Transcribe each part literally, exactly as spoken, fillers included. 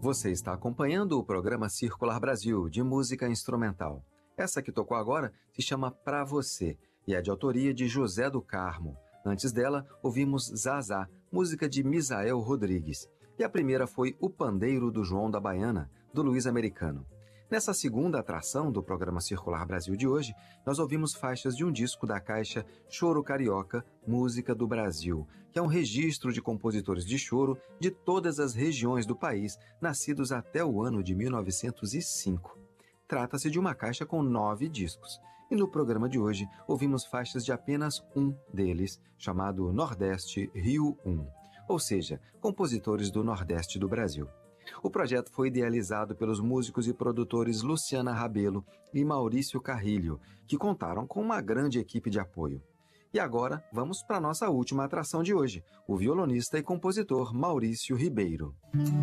Você está acompanhando o programa Circular Brasil, de música instrumental. Essa que tocou agora se chama Pra Você e é de autoria de José do Carmo. Antes dela, ouvimos Zazá, música de Misael Rodrigues. E a primeira foi O Pandeiro do João da Baiana, do Luiz Americano. Nessa segunda atração do programa Circular Brasil de hoje, nós ouvimos faixas de um disco da caixa Choro Carioca, Música do Brasil, que é um registro de compositores de choro de todas as regiões do país, nascidos até o ano de mil novecentos e cinco. Trata-se de uma caixa com nove discos, e no programa de hoje ouvimos faixas de apenas um deles, chamado Nordeste Rio um, ou seja, compositores do Nordeste do Brasil. O projeto foi idealizado pelos músicos e produtores Luciana Rabelo e Maurício Carrilho, que contaram com uma grande equipe de apoio. E agora, vamos para a nossa última atração de hoje, o violonista e compositor Maurício Ribeiro.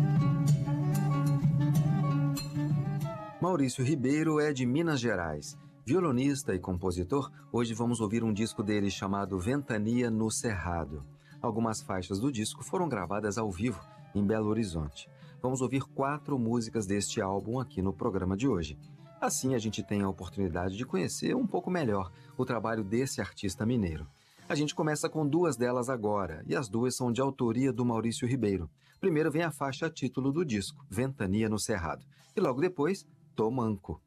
Maurício Ribeiro é de Minas Gerais. Violonista e compositor, hoje vamos ouvir um disco dele chamado Ventania no Cerrado. Algumas faixas do disco foram gravadas ao vivo em Belo Horizonte. Vamos ouvir quatro músicas deste álbum aqui no programa de hoje. Assim a gente tem a oportunidade de conhecer um pouco melhor o trabalho desse artista mineiro. A gente começa com duas delas agora, e as duas são de autoria do Maurício Ribeiro. Primeiro vem a faixa título do disco, Ventania no Cerrado, e logo depois, Tô Manco.